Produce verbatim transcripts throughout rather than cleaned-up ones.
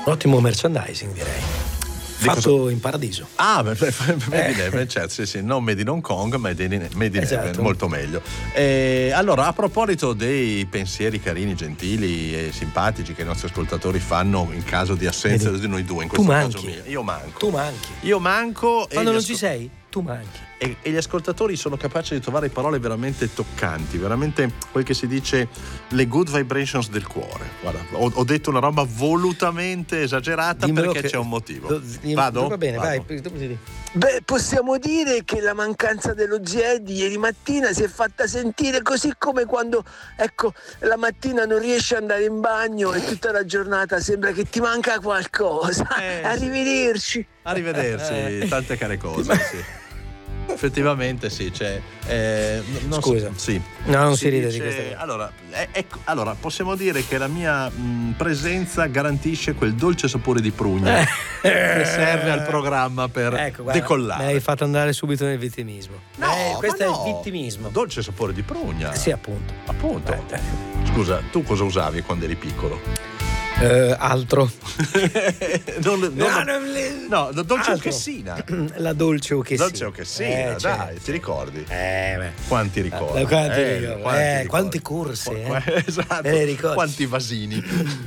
Un ottimo merchandising, direi. Fatto cosa? In paradiso. Ah, Made in Heaven, certo, sì, sì, non Made in Hong Kong, Made in, made in esatto. Heaven, molto meglio. E allora, a proposito dei pensieri carini, gentili e simpatici che i nostri ascoltatori fanno in caso di assenza Vedi, di noi due, in questo caso mio, io manco. Tu manchi. Io manco. Quando non ascol- ci sei, tu manchi. E, e gli ascoltatori sono capaci di trovare parole veramente toccanti, veramente quel che si dice le good vibrations del cuore. Guarda, ho, ho detto una roba volutamente esagerata Dimmelo perché che, c'è un motivo. Do, Vado? Va bene, Vado. vai. Beh, possiamo dire che la mancanza dello G di ieri mattina si è fatta sentire, così come quando, ecco, la mattina non riesci ad andare in bagno e tutta la giornata sembra che ti manca qualcosa. Eh, Arrivederci. Arrivederci, tante care cose, sì. Effettivamente sì, cioè, eh, non Scusa, so, sì. no, non si, si ride dice, di queste. Allora, eh, ecco, allora, possiamo dire che la mia mh, presenza garantisce quel dolce sapore di prugna eh. che serve al programma per ecco, guarda, decollare. Mi hai fatto andare subito nel vittimismo. No, eh, questo è no. il vittimismo. Dolce sapore di prugna. Sì, appunto. Appunto. Eh, Scusa, tu cosa usavi quando eri piccolo? Uh, altro non, non, no, no, no, dolce o chessina. La dolce o chessina. Dolce o chessina, eh, dai, certo. Ti ricordi? Eh, beh. Quanti ricordi? Eh, quanti eh, ricordi? Quanti, eh, ricordi? quante corse, Qu- eh? Esatto. Eh, quanti vasini.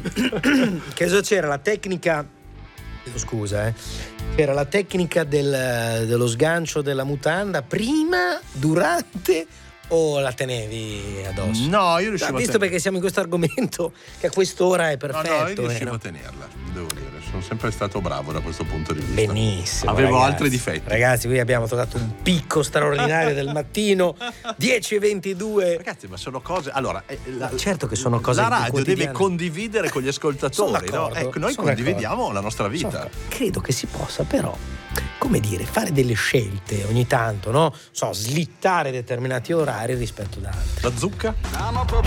Che cosa c'era? La tecnica. Scusa, eh. C'era la tecnica del, dello sgancio della mutanda prima, durante o la tenevi addosso? No, io riuscivo no, a visto ten- perché siamo in questo argomento che a quest'ora è perfetto. No, no, io riuscivo eh, no? a tenerla, devo dire. Sono sempre stato bravo da questo punto di vista. Benissimo. Avevo ragazzi, altri difetti. Ragazzi, qui abbiamo toccato un picco straordinario del mattino, dieci e ventidue. Ragazzi, ma sono cose. Allora, eh, la, certo che sono cose. La radio deve condividere con gli ascoltatori, no? Ecco, noi condividiamo d'accordo. la nostra vita. Sono, credo che si possa, però, come dire, fare delle scelte ogni tanto, no? So, slittare determinati orari rispetto ad altri. La zucca?